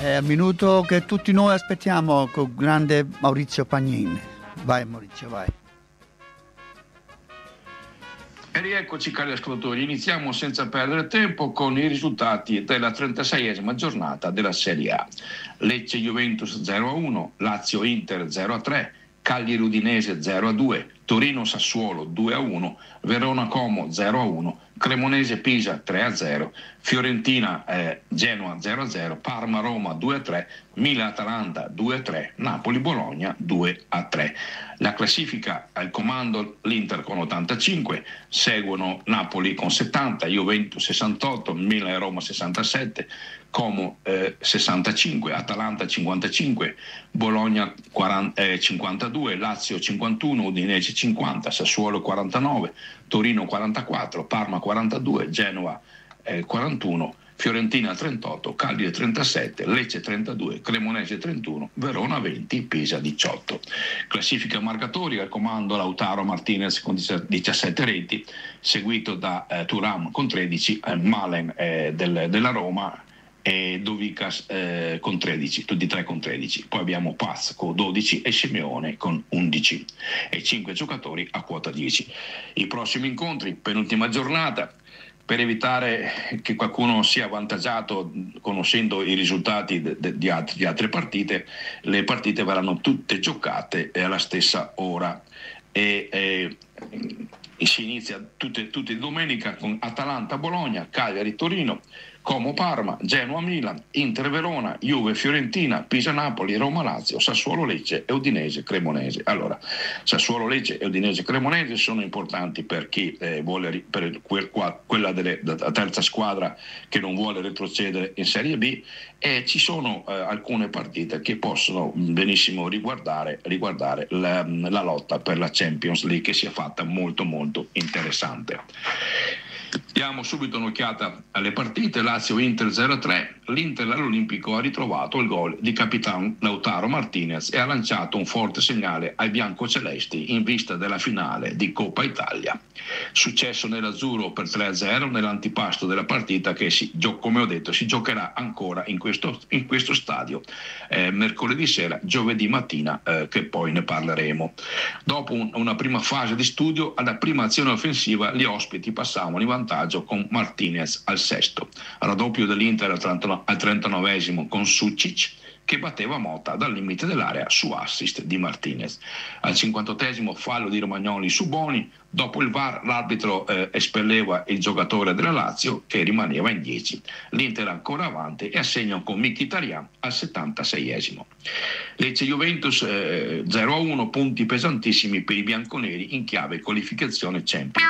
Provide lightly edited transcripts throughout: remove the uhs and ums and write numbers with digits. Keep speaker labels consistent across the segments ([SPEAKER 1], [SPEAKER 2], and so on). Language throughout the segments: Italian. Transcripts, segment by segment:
[SPEAKER 1] È il minuto che tutti noi aspettiamo con grande Maurizio Pagnin. Vai Maurizio, vai.
[SPEAKER 2] E rieccoci cari ascoltatori, iniziamo senza perdere tempo con i risultati della 36esima giornata della Serie A. Lecce Juventus 0-1, Lazio Inter 0-3, Cagliari Udinese 0-2, Torino Sassuolo 2-1, Verona Como 0-1, Cremonese Pisa 3-0, Fiorentina Genoa 0-0, Parma Roma 2-3, Milan Atalanta 2-3, Napoli Bologna 2-3. La classifica al comando l'Inter con 85, seguono Napoli con 70, Juventus 68, Milan e Roma 67, Como 65, Atalanta 55, Bologna 52, Lazio 51, Udinese 50, Sassuolo 49, Torino 44, Parma 42, Genova 41, Fiorentina 38, Cagliari 37, Lecce 32, Cremonese 31, Verona 20, Pisa 18. Classifica marcatori al comando Lautaro Martinez con 17 reti, seguito da Thuram con 13, Malen della Roma e Dovicas con 13, tutti e tre con 13. Poi abbiamo Paz con 12 e Simeone con 11 e 5 giocatori a quota 10. I prossimi incontri, penultima giornata, per evitare che qualcuno sia avvantaggiato conoscendo i risultati di altre partite, le partite verranno tutte giocate alla stessa ora e si inizia tutte domenica con Atalanta Bologna, Cagliari Torino, Como Parma, Genoa Milan, Inter Verona, Juve Fiorentina, Pisa Napoli, Roma Lazio, Sassuolo Lecce e Udinese Cremonese. Allora, Sassuolo Lecce e Udinese Cremonese sono importanti per chi vuole, per quella della terza squadra che non vuole retrocedere in Serie B, e ci sono alcune partite che possono benissimo riguardare la lotta per la Champions League, che si è fatta molto molto interessante. Diamo subito un'occhiata alle partite. Lazio Inter 0-3, l'Inter all'Olimpico ha ritrovato il gol di capitano Lautaro Martinez e ha lanciato un forte segnale ai biancocelesti in vista della finale di Coppa Italia. Successo nell'azzurro per 3-0 nell'antipasto della partita che come ho detto si giocherà ancora in questo stadio mercoledì sera, giovedì mattina, che poi ne parleremo. Dopo una prima fase di studio, alla prima azione offensiva gli ospiti passavano in vantaggio con Martinez al sesto, raddoppio dell'Inter al 39esimo con Sucic che batteva Motta dal limite dell'area su assist di Martinez. Al 58esimo fallo di Romagnoli su Boni, dopo il VAR l'arbitro espelleva il giocatore della Lazio che rimaneva in 10. L'Inter ancora avanti e assegna con Mkhitaryan al 76esimo. Lecce Juventus 0-1, punti pesantissimi per i bianconeri in chiave qualificazione Champions.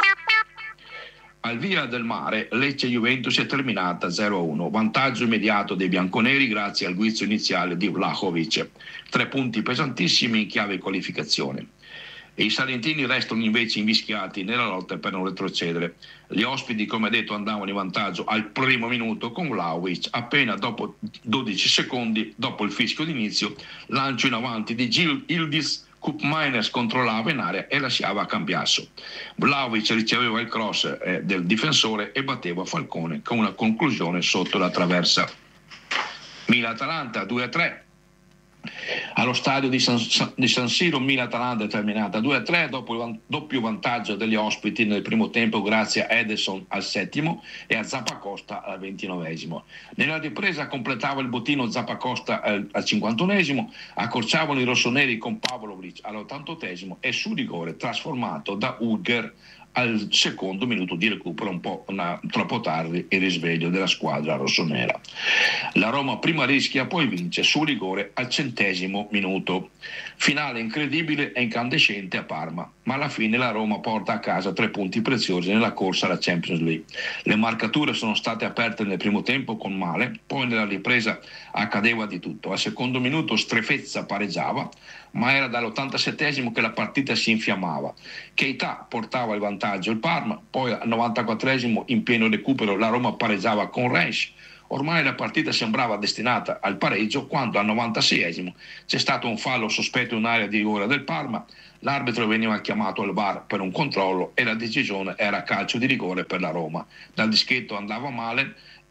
[SPEAKER 2] Al via del mare, Lecce Juventus è terminata 0-1, vantaggio immediato dei bianconeri grazie al guizzo iniziale di Vlahovic, 3 punti pesantissimi in chiave qualificazione. E i salentini restano invece invischiati nella lotta per non retrocedere. Gli ospiti, come detto, andavano in vantaggio al primo minuto con Vlahovic, appena dopo 12 secondi dopo il fischio d'inizio, lancio in avanti di Yildiz, Koop Meiners controllava in area e lasciava a Cambiasso. Vlahovic riceveva il cross del difensore e batteva Falcone con una conclusione sotto la traversa. Milan-Atalanta 2-3. Allo stadio di San Siro Milan-Atalanta è terminata 2-3 dopo il doppio vantaggio degli ospiti nel primo tempo grazie a Ederson al 7° e a Zappacosta al 29esimo. Nella ripresa completava il bottino Zappacosta al 51esimo, accorciavano i rossoneri con Pavlovic all'88esimo e su rigore trasformato da Ulger al secondo minuto di recupero, un po' troppo tardi il risveglio della squadra rossonera. La Roma prima rischia, poi vince su rigore al 100° minuto. Finale incredibile e incandescente a Parma, ma alla fine la Roma porta a casa 3 punti preziosi nella corsa alla Champions League. Le marcature sono state aperte nel primo tempo con Male, poi nella ripresa accadeva di tutto. Al secondo minuto Strefezza pareggiava, ma era dall'87esimo che la partita si infiammava. Keita portava il vantaggio il Parma, poi al 94esimo in pieno recupero la Roma pareggiava con Reims. Ormai la partita sembrava destinata al pareggio quando al 96esimo c'è stato un fallo sospetto in area di rigore del Parma, l'arbitro veniva chiamato al VAR per un controllo e la decisione era calcio di rigore per la Roma. Dal dischetto andava male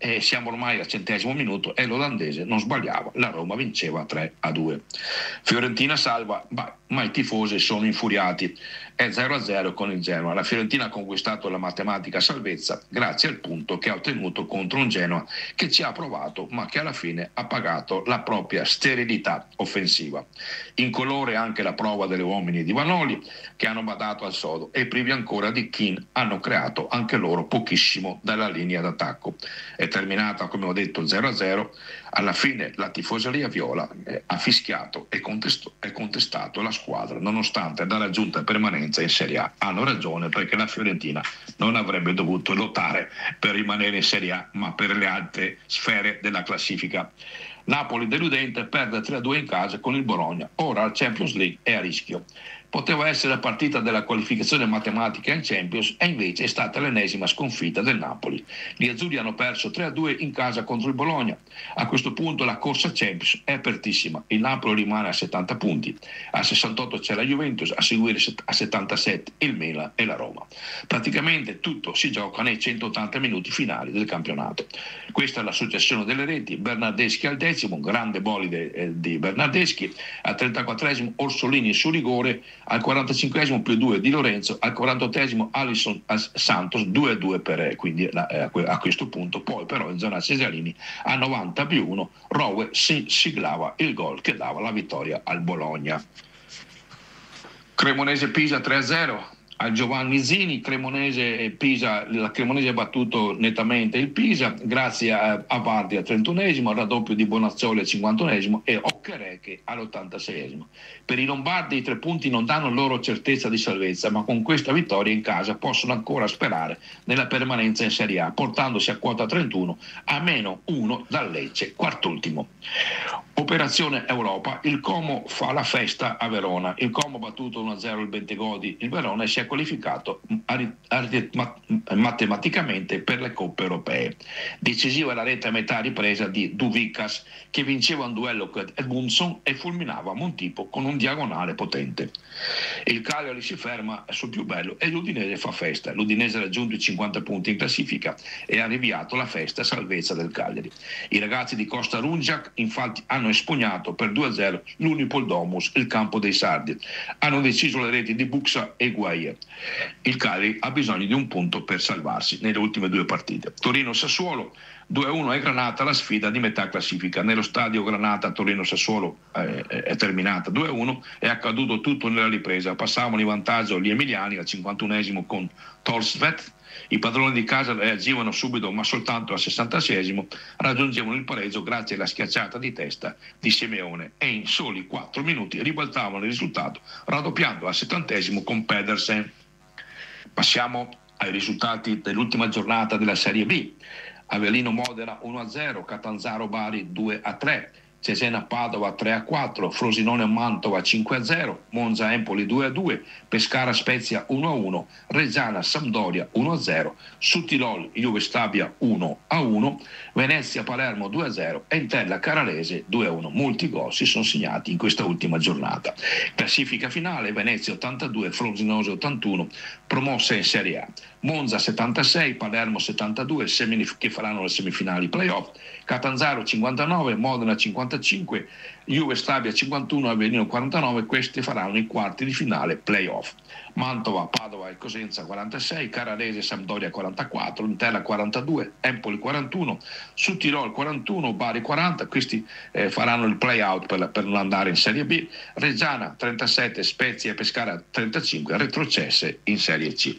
[SPEAKER 2] siamo ormai al 100° minuto e l'olandese non sbagliava, la Roma vinceva 3-2. Fiorentina salva, ma i tifosi sono infuriati, è 0-0 con il Genoa. La Fiorentina ha conquistato la matematica salvezza grazie al punto che ha ottenuto contro un Genoa che ci ha provato ma che alla fine ha pagato la propria sterilità offensiva. Incolore anche la prova delle uomini di Vanoli che hanno badato al sodo e privi ancora di Keane hanno creato anche loro pochissimo dalla linea d'attacco. È terminata, come ho detto, 0-0. Alla fine la tifoseria viola ha fischiato e contestato la squadra nonostante la raggiunta permanenza in Serie A. Hanno ragione, perché la Fiorentina non avrebbe dovuto lottare per rimanere in Serie A ma per le altre sfere della classifica. Napoli deludente, perde 3-2 in casa con il Bologna, ora al Champions League è a rischio. Poteva essere la partita della qualificazione matematica in Champions e invece è stata l'ennesima sconfitta del Napoli. Gli azzurri hanno perso 3-2 in casa contro il Bologna. A questo punto la corsa Champions è apertissima. Il Napoli rimane a 70 punti, a 68 c'è la Juventus, a seguire a 77 il Milan e la Roma. Praticamente tutto si gioca nei 180 minuti finali del campionato. Questa è la successione delle reti. Bernardeschi al 10°, grande bolide di Bernardeschi, al 34° Orsolini su rigore, al 45° +2 di Lorenzo, al 48° Alisson Santos 2-2 per quindi a questo punto. Poi però in zona Cesarini a 90+1 Rowe siglava il gol che dava la vittoria al Bologna. Cremonese-Pisa 3-0 al Giovanni Zini. La Cremonese ha battuto nettamente il Pisa grazie a Vardi al 31°, al raddoppio di Bonazzoli al 51° e Occhereche all'86°. Per i lombardi i 3 punti non danno loro certezza di salvezza, ma con questa vittoria in casa possono ancora sperare nella permanenza in Serie A, portandosi a quota 31 a -1 dal Lecce, quartultimo. Operazione Europa, il Como fa la festa a Verona. Il Como ha battuto 1-0 il Bentegodi, il Verona, e si è qualificato matematicamente per le coppe europee. Decisiva la rete a metà ripresa di Duvicas, che vinceva un duello con Edmundson e fulminava Montipo con un diagonale potente. Il Cagliari si ferma sul più bello e l'Udinese fa festa. L'Udinese ha raggiunto i 50 punti in classifica e ha rinviato la festa salvezza del Cagliari. I ragazzi di Costa Rungiac infatti hanno espugnato per 2-0 l'Unipol Domus, il campo dei sardi. Hanno deciso le reti di Buxa e Guaie. Il Cagliari ha bisogno di un punto per salvarsi nelle ultime 2 partite. Torino-Sassuolo 2-1 e Granata, la sfida di metà classifica. Nello stadio Granata Torino-Sassuolo è terminata 2-1, è accaduto tutto nella ripresa. Passavano in vantaggio gli emiliani al 51° con Torsvet. I padroni di casa reagivano subito, ma soltanto al 66° raggiungevano il pareggio grazie alla schiacciata di testa di Simeone e in soli 4 minuti ribaltavano il risultato, raddoppiando al 70° con Pedersen. Passiamo ai risultati dell'ultima giornata della Serie B. Avellino Modena 1-0, Catanzaro Bari 2-3, Cesena Padova 3-4, Frosinone Mantova 5-0, Monza Empoli 2-2, Pescara Spezia 1-1, Reggiana Sampdoria 1-0, Suttirol Juve Stabia 1-1, Venezia Palermo 2-0 e Entella Caralese 2-1. Molti gol si sono segnati in questa ultima giornata. Classifica finale: Venezia 82, Frosinone 81, promosse in Serie A. Monza 76, Palermo 72, che faranno le semifinali playoff, Catanzaro 59, Modena 55, Juve Stabia 51, Avellino 49, questi faranno i quarti di finale playoff. Mantova, Padova e Cosenza 46, Caralese Sampdoria 44, Entella 42, Empoli 41, Suttirol 41, Bari 40, questi faranno il play-out per non andare in Serie B, Reggiana 37, Spezia e Pescara 35, retrocesse in Serie C.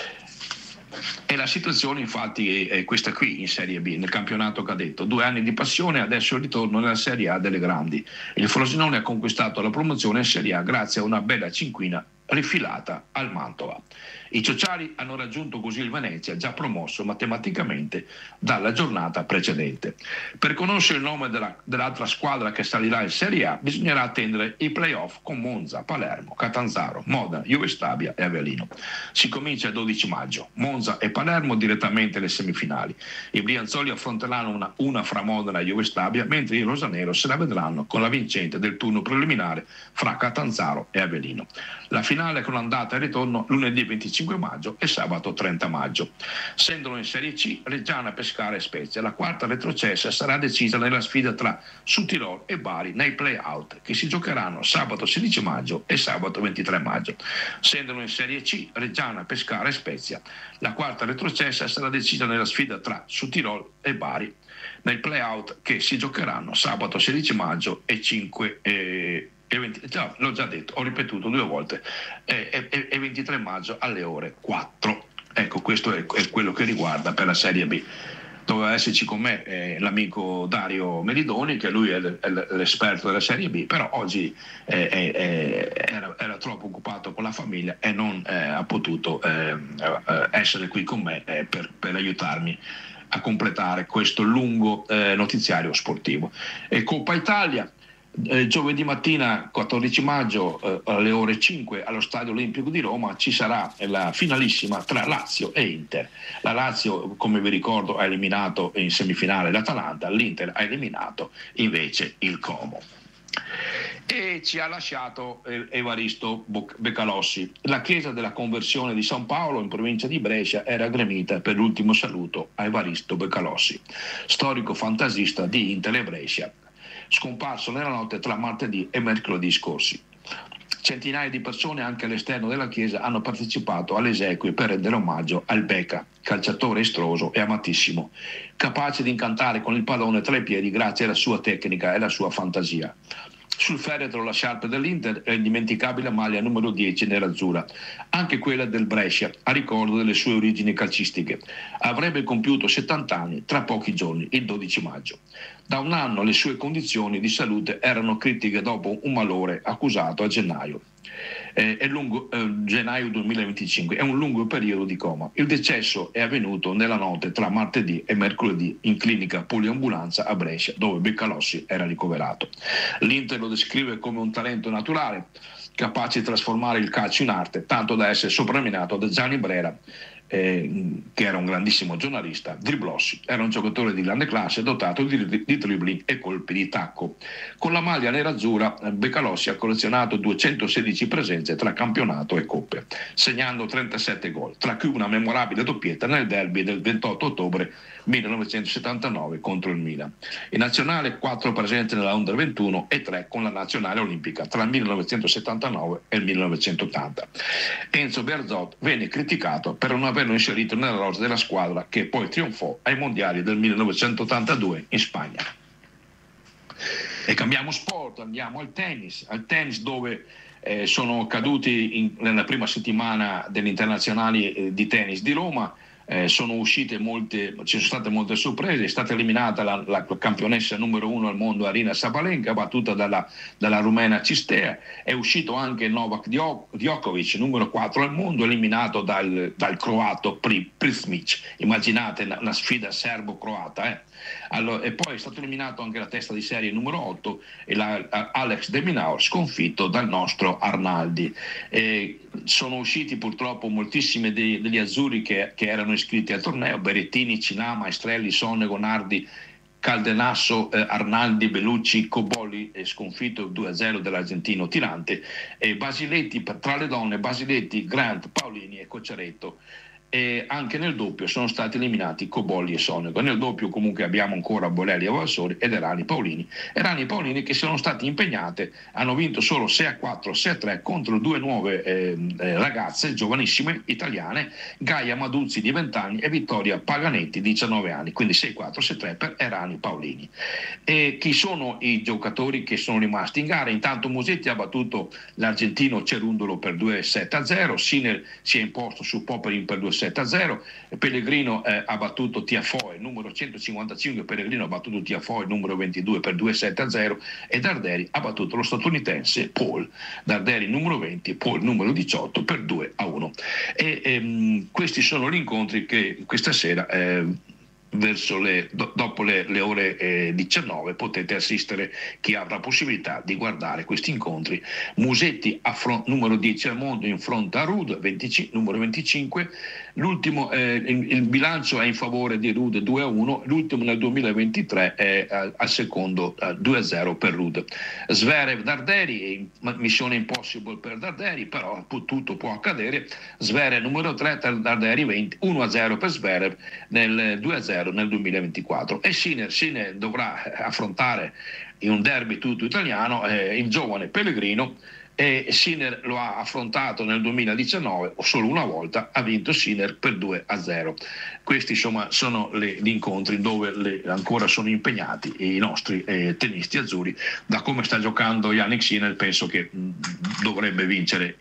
[SPEAKER 2] E la situazione infatti è questa qui in Serie B, nel campionato cadetto. 2 anni di passione, adesso il ritorno nella Serie A delle grandi. Il Frosinone ha conquistato la promozione in Serie A grazie a una bella cinquina rifilata al Mantova. I ciociari hanno raggiunto così il Venezia, già promosso matematicamente dalla giornata precedente. Per conoscere il nome dell'altra squadra che salirà in Serie A bisognerà attendere i playoff con Monza, Palermo, Catanzaro, Modena, Juve Stabia e Avellino. Si comincia il 12 maggio, Monza e Palermo direttamente alle semifinali. I Brianzoli affronteranno una fra Modena e Juve Stabia, mentre i rosanero se la vedranno con la vincente del turno preliminare fra Catanzaro e Avellino. La finale con andata e ritorno lunedì 25 25 maggio e sabato 30 maggio. Scendono in Serie C Reggiana, Pescara e Spezia. La quarta retrocessa sarà decisa nella sfida tra Südtirol e Bari nei play-out, che si giocheranno sabato 16 maggio e sabato 23 maggio. Scendono in Serie C Reggiana, Pescara e Spezia. La quarta retrocessa sarà decisa nella sfida tra Südtirol e Bari nei play-out, che si giocheranno sabato 16 maggio e 5 e 20, l'ho già detto, ho ripetuto 2 volte, e 23 maggio alle ore 4. Ecco, questo è quello che riguarda per la Serie B. Doveva esserci con me l'amico Dario Melidoni, che lui è l'esperto della Serie B, però oggi era troppo occupato con la famiglia e non ha potuto essere qui con me per aiutarmi a completare questo lungo notiziario sportivo. E Coppa Italia, giovedì mattina 14 maggio alle ore 5 allo Stadio Olimpico di Roma ci sarà la finalissima tra Lazio e Inter. La Lazio, come vi ricordo, ha eliminato in semifinale l'Atalanta, l'Inter ha eliminato invece il Como. E ci ha lasciato Evaristo Becalossi. La chiesa della conversione di San Paolo in provincia di Brescia era gremita per l'ultimo saluto a Evaristo Becalossi, storico fantasista di Inter e Brescia, scomparso nella notte tra martedì e mercoledì scorsi. Centinaia di persone anche all'esterno della chiesa hanno partecipato alle esequie per rendere omaggio al Becca, calciatore estroso e amatissimo, capace di incantare con il pallone tra i piedi grazie alla sua tecnica e alla sua fantasia. Sul feretro la sciarpa dell'Inter è l'indimenticabile maglia numero 10 nerazzurra, anche quella del Brescia, a ricordo delle sue origini calcistiche. Avrebbe compiuto 70 anni tra pochi giorni, il 12 maggio. Da un anno le sue condizioni di salute erano critiche dopo un malore accusato a gennaio. Gennaio 2025, è un lungo periodo di coma. Il decesso è avvenuto nella notte tra martedì e mercoledì in clinica poliambulanza a Brescia, dove Becalossi era ricoverato. L'Inter lo descrive come un talento naturale, capace di trasformare il calcio in arte, tanto da essere soprannominato da Gianni Brera, che era un grandissimo giornalista, Driblossi. Era un giocatore di grande classe, dotato di dribbling e colpi di tacco. Con la maglia nerazzurra Becalossi ha collezionato 216 presenze tra campionato e coppe, segnando 37 gol, tra cui una memorabile doppietta nel derby del 28 ottobre 1979 contro il Milan. In nazionale 4 presenze nella Under 21 e 3 con la nazionale olimpica tra il 1979 e il 1980. Enzo Bearzot venne criticato per non averlo inserito nella rosa della squadra che poi trionfò ai mondiali del 1982 in Spagna. E cambiamo sport, andiamo al tennis dove sono caduti nella prima settimana degli internazionali di tennis di Roma. Ci sono state molte sorprese. È stata eliminata la campionessa numero 1 al mondo Arina Sabalenka, battuta dalla rumena Cistea. È uscito anche Novak Djokovic, numero 4 al mondo, eliminato dal croato Prismic. Immaginate una sfida serbo-croata. Allora, e poi è stato eliminato anche la testa di serie numero 8 e Alex de Minaur, sconfitto dal nostro Arnaldi. Sono usciti purtroppo moltissimi degli azzurri che erano iscritti al torneo: Berrettini, Cinà, Maestrelli, Sonego, Nardi, Caldenasso, Arnaldi, Bellucci, Cobolli, sconfitto 2-0 dell'argentino Tirante, e Basiletti, tra le donne Basiletti, Grant, Paolini e Cocciaretto. E anche nel doppio sono stati eliminati Cobolli e Sonego. Nel doppio comunque abbiamo ancora Bolelli e Valsori ed Erani Paolini che sono state impegnate, hanno vinto solo 6-4, 6-3 contro 2 nuove ragazze giovanissime italiane, Gaia Maduzzi di 20 anni e Vittoria Paganetti di 19 anni, quindi 6-4, 6-3 per Erani Paolini. E chi sono i giocatori che sono rimasti in gara? Intanto Musetti ha battuto l'argentino Cerundolo per 2-7-0, Sinner si è imposto su Popperin per 2-7-0, Pellegrino ha battuto Tiafoe, numero 155, Pellegrino ha battuto Tiafoe, numero 22 per 2-7-0, e Darderi ha battuto lo statunitense Paul, Darderi numero 20, Paul numero 18 per 2-1. Questi sono gli incontri che questa sera dopo le ore 19 potete assistere, chi avrà possibilità di guardare questi incontri. Musetti numero 10 al mondo in fronte a Ruud, numero 25, L'ultimo, il bilancio è in favore di Ruud 2-1, l'ultimo nel 2023 è al secondo 2-0 per Ruud. Zverev Darderi, missione impossible per Darderi, però tutto può accadere. Zverev numero 3, Darderi 20, 1-0 per Zverev nel 2-0 nel 2024. E Sinner dovrà affrontare in un derby tutto italiano il giovane Pellegrino, e Sinner lo ha affrontato nel 2019 solo una volta, ha vinto Sinner per 2-0. Questi insomma sono gli incontri dove ancora sono impegnati i nostri tennisti azzurri. Da come sta giocando Jannik Sinner penso che dovrebbe vincere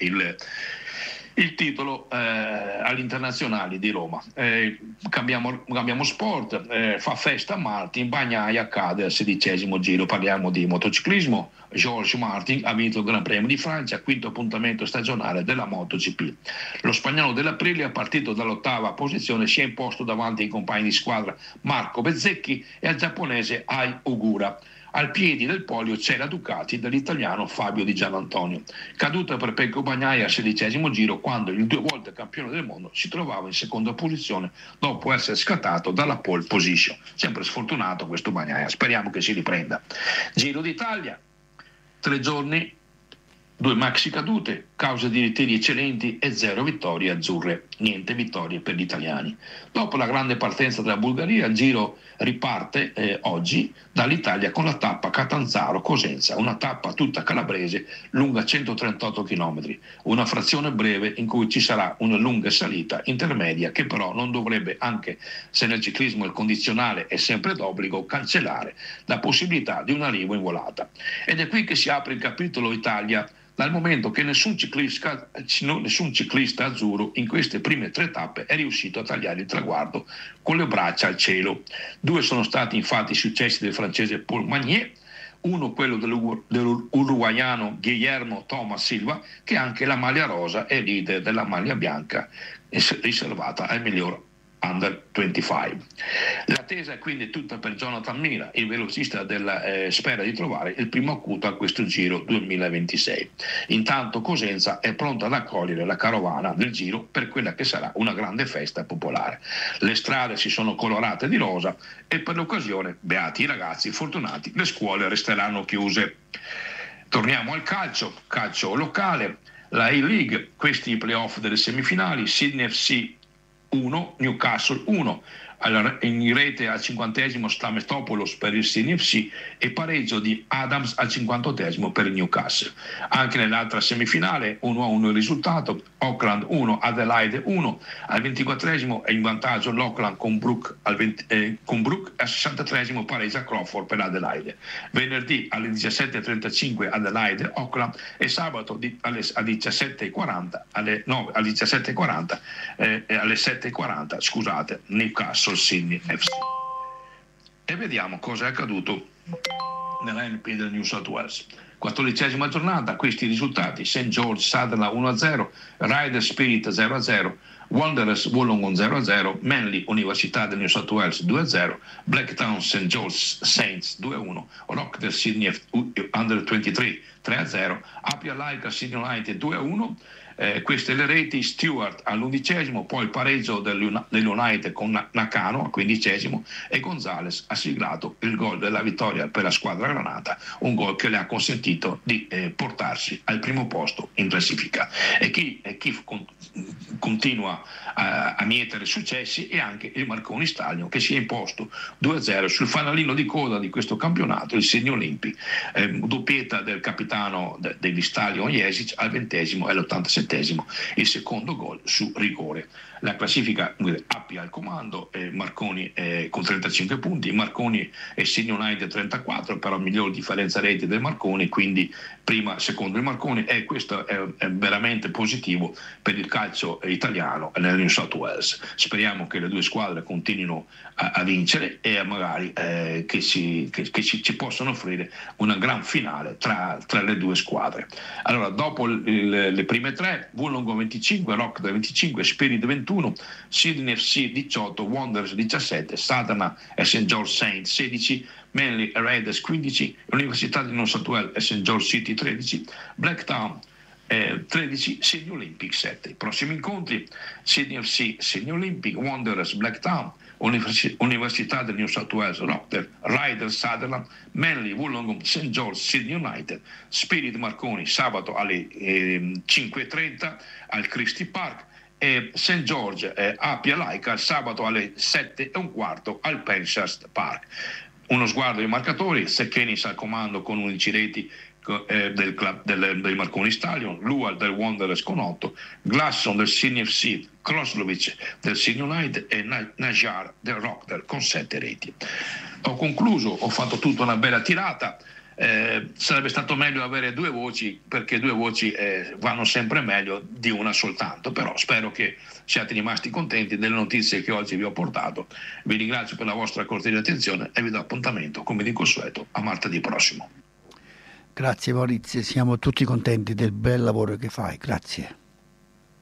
[SPEAKER 2] il titolo agli internazionali di Roma. Cambiamo sport, fa festa Martin, Bagnaia cade al 16° giro. Parliamo di motociclismo. George Martin ha vinto il Gran Premio di Francia, quinto appuntamento stagionale della MotoGP. Lo spagnolo dell'Aprilia, partito dall'8ª posizione, si è imposto davanti ai compagni di squadra Marco Bezzecchi e al giapponese Ai Ogura. Al piedi del podio c'è la Ducati dell'italiano Fabio Di Gianantonio. Caduta per Pecco Bagnaia al 16° giro, quando il 2 volte campione del mondo si trovava in seconda posizione dopo essere scattato dalla pole position. Sempre sfortunato questo Bagnaia, speriamo che si riprenda. Giro d'Italia, 3 giorni, 2 maxi cadute, causa di ritiri eccellenti e 0 vittorie azzurre, niente vittorie per gli italiani. Dopo la grande partenza della Bulgaria, il giro riparte oggi dall'Italia con la tappa Catanzaro-Cosenza, una tappa tutta calabrese lunga 138 km, una frazione breve in cui ci sarà una lunga salita intermedia che però non dovrebbe, anche se nel ciclismo il condizionale è sempre d'obbligo, cancellare la possibilità di un arrivo in volata. Ed è qui che si apre il capitolo Italia, dal momento che nessun ciclista azzurro in queste prime 3 tappe è riuscito a tagliare il traguardo con le braccia al cielo. 2 sono stati infatti i successi del francese Paul Magnier, uno quello dell'uruguaiano Guillermo Thomas Silva, che anche la maglia rosa è leader della maglia bianca riservata al miglior Under 25. L'attesa è quindi tutta per Jonathan Mira, il velocista spera di trovare il primo acuto a questo Giro 2026. Intanto Cosenza è pronta ad accogliere la carovana del Giro per quella che sarà una grande festa popolare. Le strade si sono colorate di rosa e per l'occasione, beati i ragazzi fortunati, le scuole resteranno chiuse. Torniamo al calcio locale, la A-League, questi i playoff delle semifinali. Sydney FC 1, Newcastle 1, in rete al 50° Stametopoulos per il Sydney FC e pareggio di Adams al 58° per il Newcastle. Anche nell'altra semifinale 1-1 il risultato, Auckland 1, Adelaide 1, al 24° è in vantaggio l'Auckland con Brook al 63° pareggia Crawford per Adelaide. Venerdì alle 17:35 Adelaide Auckland e sabato alle 17:40 alle 7:40 scusate, Newcastle Sydney FC. E vediamo cosa è accaduto nella NP del New South Wales. 14ª giornata, questi risultati: St. George Sutherland 1-0, Ryder Spirit 0-0, Wanderers Wollongong 0-0, Manly Università del New South Wales 2-0, Blacktown St. George Saints 2-1, Rockdale Sydney Under 23 3-0, Apia Laika Sydney United 2-1. Queste le reti: Stewart all'11°, poi il pareggio dell'United con Nakano al 15° e Gonzales ha siglato il gol della vittoria per la squadra granata, un gol che le ha consentito di portarsi al primo posto in classifica. E chi continua a mietere successi è anche il Marconi Stallion, che si è imposto 2-0 sul fanalino di coda di questo campionato, il Sydney Olympic, doppietta del capitano degli Stallion Jesic al 20° e all'87° il secondo gol su rigore. La classifica Appia al comando, Marconi con 35 punti, Marconi e Sydney United 34, però miglior differenza reti del Marconi, quindi prima secondo il Marconi, e questo è veramente positivo per il calcio italiano nel New South Wales. Speriamo che le 2 squadre continuino a vincere e magari che ci possano offrire una gran finale tra le 2 squadre. Allora, dopo le prime 3, Wollongong 25, Rockdale 25, Spirit 21, Sydney FC 18, Wanderers 17, Sutherland e St. George Saints 16, Manly e Raiders 15, Università di New South Wales e St. George City 13, Blacktown 13 Sydney Olympic 7. I prossimi incontri: Sydney FC, Sydney Olympic, Wanderers Blacktown, Università del New South Wales Rockdale, Riders Sutherland, Manly Wollongong, St. George Sydney United, Spirit Marconi sabato alle 5:30 al Christie Park e St. George Appia Laika sabato alle 7:15 al Penshurst Park. Uno sguardo ai marcatori: Sekkenis al comando con 11 reti del club dei Marconi Stallion, Lual del Wanderers con 8, Glasson del Sydney FC, Kroslovic del Sydney United e Najar del Rockdale con 7 reti. Ho concluso, ho fatto tutta una bella tirata. Sarebbe stato meglio avere 2 voci, perché 2 voci vanno sempre meglio di una soltanto, però spero che siate rimasti contenti delle notizie che oggi vi ho portato. Vi ringrazio per la vostra cortese attenzione e vi do appuntamento, come di consueto, a martedì prossimo.
[SPEAKER 1] Grazie Maurizio, siamo tutti contenti del bel lavoro che fai, grazie.